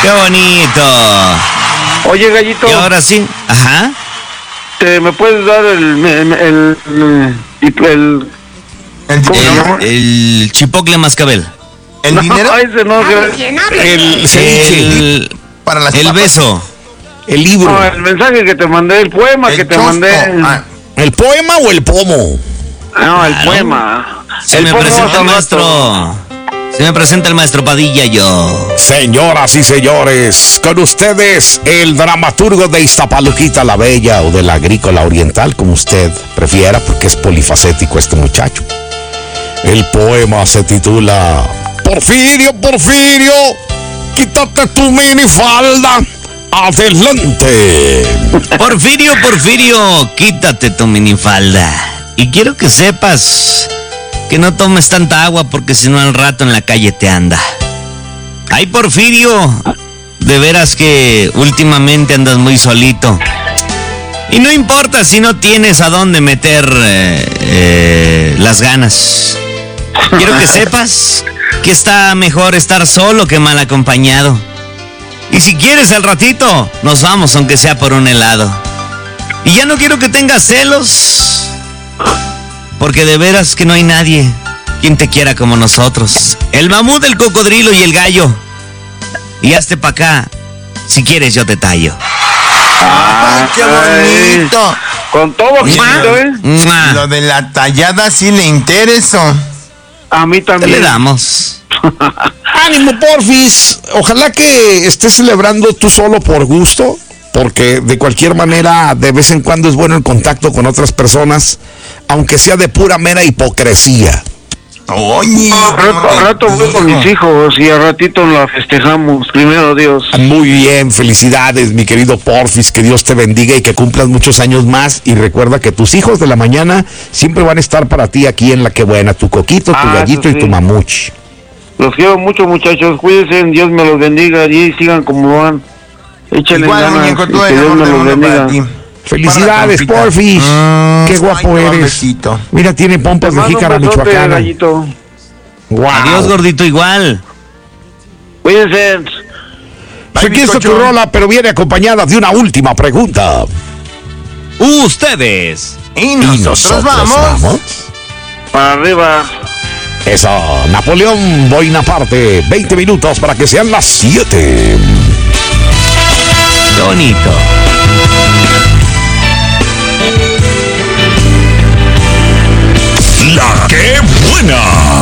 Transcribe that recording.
¡Qué bonito! Oye, Gallito. Y ahora sí, ajá. ¿Me puedes dar el chipocle mascabel? ¿El dinero? Ese no, El ceviche. Para las el papas. beso. El libro. no, el mensaje que te mandé, el poema El que te chosco. mandé. ¿El poema o el pomo? No, el Claro. poema. Se El me poema presenta hace el rato. maestro. Se me presenta el maestro Padilla, yo. Señoras y señores, con ustedes el dramaturgo de Iztapaluquita la Bella o de la Agrícola Oriental, como usted prefiera, porque es polifacético este muchacho. El poema se titula Porfirio, Porfirio, quítate tu minifalda, adelante. Porfirio, Porfirio, quítate tu minifalda. Y quiero que sepas que no tomes tanta agua porque si no al rato en la calle te anda. Ay, Porfirio, de veras que últimamente andas muy solito. Y no importa si no tienes a dónde meter las ganas. Quiero que sepas que está mejor estar solo que mal acompañado. Y si quieres al ratito, nos vamos aunque sea por un helado. Y ya no quiero que tengas celos, porque de veras que no hay nadie quien te quiera como nosotros. El mamut, el cocodrilo y el gallo. Y hazte pa' acá, si quieres yo te tallo. ¡Ay, qué bonito! Con todo, Gallito, ¡Mua! Lo de la tallada sí le interesó. A mí Te también. le damos. Ánimo, porfis. Ojalá que estés celebrando tú solo por gusto, porque de cualquier manera, de vez en cuando es bueno el contacto con otras personas, aunque sea de pura mera hipocresía. Oye, Al rato voy con mis hijos y al ratito la festejamos. Primero Dios. Muy bien, felicidades, mi querido Porfis, que Dios te bendiga y que cumplas muchos años más. Y recuerda que tus hijos de la mañana siempre van a estar para ti aquí en La Que Buena, tu coquito, tu gallito eso y tu sí. mamuch. Los quiero mucho, muchachos. Cuídense, Dios me los bendiga y sigan como van. Échale igual, ganas muñeco, y todo que el Dios amor me del los mundo para bendiga. ti. Felicidades, Para la Porfis. Qué guapo ay, no, eres. besito. Mira, tiene Te pompas de mando un jícara besote, michoacana. Gallito. Wow. Adiós, gordito, igual. Cuídense. Aquí está tu bizcocho. rola, pero viene acompañada de una última pregunta. Ustedes. Y nosotros vamos. Para arriba. Eso, Napoleón Bonaparte, 20 minutos para que sean las 7. Qué bonito. La Que Buena.